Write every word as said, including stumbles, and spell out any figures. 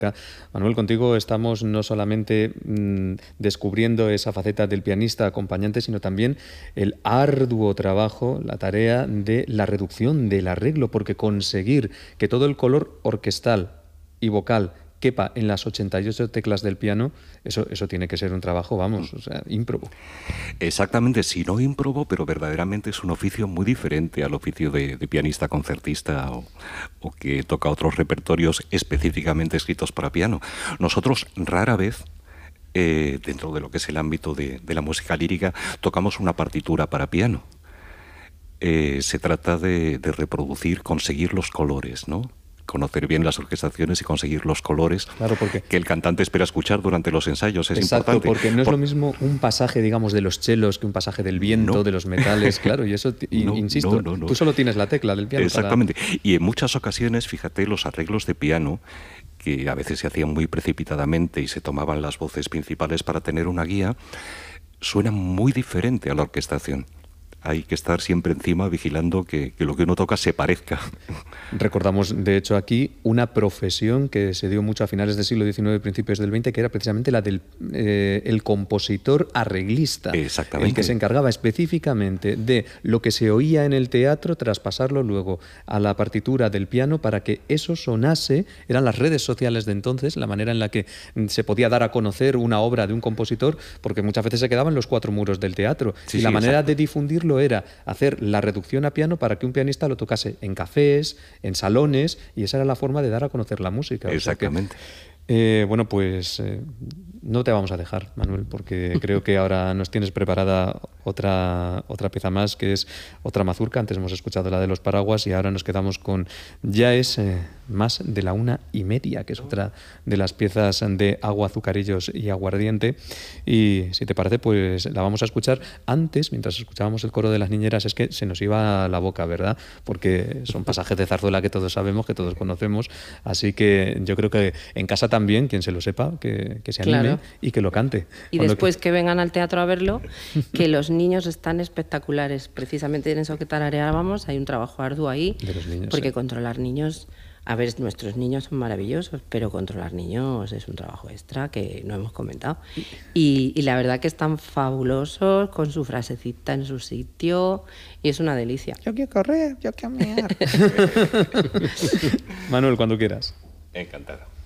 Manuel, contigo estamos no solamente mmm, descubriendo esa faceta del pianista acompañante, sino también el arduo trabajo, la tarea de la reducción del arreglo, porque conseguir que todo el color orquestal y vocal quepa en las ochenta y ocho teclas del piano, eso, eso tiene que ser un trabajo, vamos, o sea, ímprobo. Exactamente, sí, no ímprobo, pero verdaderamente es un oficio muy diferente al oficio de, de pianista concertista o, o que toca otros repertorios específicamente escritos para piano. Nosotros rara vez, eh, dentro de lo que es el ámbito de, de la música lírica, tocamos una partitura para piano. Eh, se trata de, de reproducir, conseguir los colores, ¿no? Conocer bien las orquestaciones y conseguir los colores claro, porque, que el cantante espera escuchar durante los ensayos. Es exacto, importante. Porque no es Por... lo mismo un pasaje, digamos, de los chelos que un pasaje del viento, no. de los metales, claro, y eso, no, insisto, no, no, no. tú solo tienes la tecla del piano. Exactamente. Para... Y en muchas ocasiones, fíjate, los arreglos de piano, que a veces se hacían muy precipitadamente y se tomaban las voces principales para tener una guía, suenan muy diferente a la orquestación. Hay que estar siempre encima vigilando que, que lo que uno toca se parezca. Recordamos, de hecho, aquí una profesión que se dio mucho a finales del siglo diecinueve y principios del veinte, que era precisamente la del eh, el compositor arreglista. Exactamente. El que se encargaba específicamente de lo que se oía en el teatro, traspasarlo luego a la partitura del piano para que eso sonase. Eran las redes sociales de entonces, la manera en la que se podía dar a conocer una obra de un compositor, porque muchas veces se quedaba en los cuatro muros del teatro. Sí, y la sí, manera exacto. de difundirlo era hacer la reducción a piano para que un pianista lo tocase en cafés, en salones, y esa era la forma de dar a conocer la música. Exactamente. O sea que, eh, bueno, pues eh, no te vamos a dejar, Manuel, porque creo que ahora nos tienes preparada otra, otra pieza más, que es otra mazurca. Antes hemos escuchado la de los paraguas y ahora nos quedamos con Ya es eh, más de la una y media, que es otra de las piezas de Agua, Azucarillos y Aguardiente. Y si te parece, pues la vamos a escuchar. Antes, mientras escuchábamos el coro de las niñeras, es que se nos iba la boca, ¿verdad? Porque son pasajes de zarzuela que todos sabemos, que todos conocemos. Así que yo creo que en casa también, quien se lo sepa, que, que se anime, claro, y que lo cante. Y después que... que vengan al teatro a verlo, que los niños están espectaculares. Precisamente en eso que tarareábamos hay un trabajo arduo ahí, de los niños, porque sí. controlar niños... A ver, nuestros niños son maravillosos, pero controlar niños es un trabajo extra que no hemos comentado. Y, y la verdad que están fabulosos, con su frasecita en su sitio, y es una delicia. Yo quiero correr, yo quiero mear. Manuel, cuando quieras. Encantado.